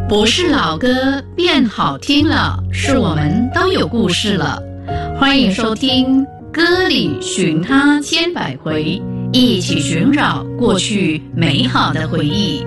不是老歌变好听了，是我们都有故事了。欢迎收听《歌里寻他千百回》，一起寻找过去美好的回忆。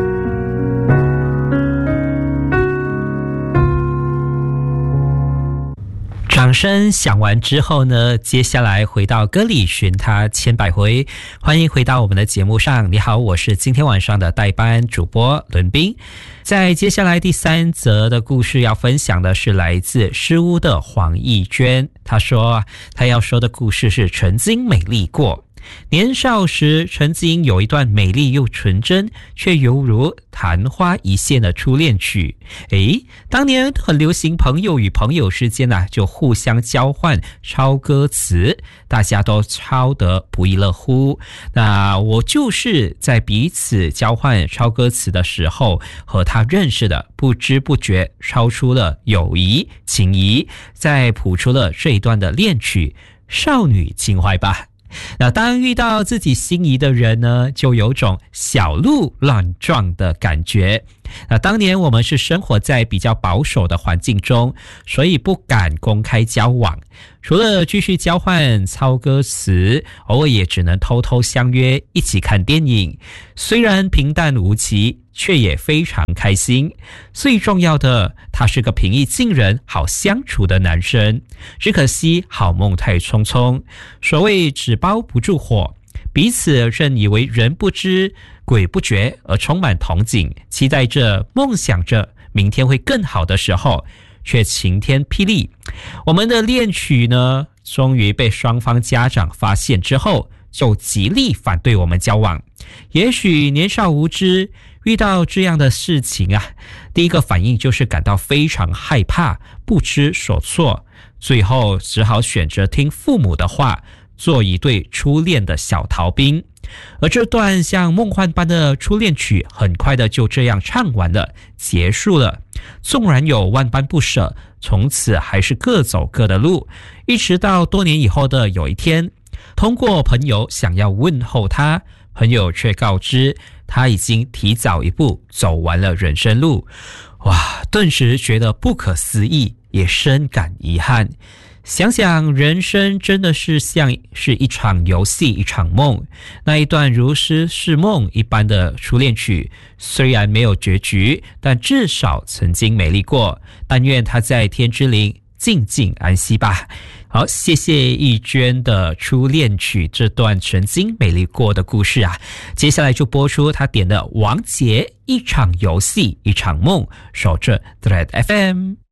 掌声响完之后呢，接下来回到歌里寻他千百回，欢迎回到我们的节目上。你好，我是今天晚上的代班主播伦彬。在接下来第3则的故事要分享的是来自诗屋的黄义娟，她说她要说的故事是曾经美丽过。年少时曾经有一段美丽又纯真却犹如昙花一现的初恋曲。当年很流行朋友与朋友之间就互相交换抄歌词，大家都抄得不亦乐乎。那我就是在彼此交换抄歌词的时候和他认识的，不知不觉抄出了友谊情谊，再谱出了这一段的恋曲，少女情怀吧。那当遇到自己心仪的人呢，就有种小鹿乱撞的感觉。那当年我们是生活在比较保守的环境中，所以不敢公开交往，除了继续交换抄歌词，偶尔也只能偷偷相约一起看电影。虽然平淡无奇，却也非常开心。最重要的，他是个平易近人、好相处的男生。只可惜好梦太匆匆，所谓纸包不住火，彼此正以为人不知鬼不觉而充满同情，期待着梦想着明天会更好的时候，却晴天霹雳。我们的恋曲呢，终于被双方家长发现之后，就极力反对我们交往。也许年少无知，遇到这样的事情第一个反应就是感到非常害怕，不知所措，最后只好选择听父母的话，做一对初恋的小逃兵。而这段像梦幻般的初恋曲很快的就这样唱完了，结束了。纵然有万般不舍，从此还是各走各的路。一直到多年以后的有一天，通过朋友想要问候他，朋友却告知他已经提早一步走完了人生路。顿时觉得不可思议，也深感遗憾。想想人生真的是像是一场游戏，一场梦。那一段如诗似梦一般的初恋曲，虽然没有结局，但至少曾经美丽过。但愿它在天之灵静静安息吧。好，谢谢义娟的初恋曲这段曾经美丽过的故事接下来就播出她点的王杰一场游戏一场梦，守着 Thread FM。